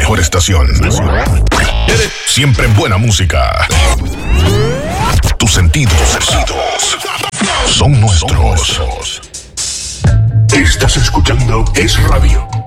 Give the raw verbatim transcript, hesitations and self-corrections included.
mejor estación. Siempre buena música. Tus sentidos, sentidos son nuestros. Estás escuchando Es Radio.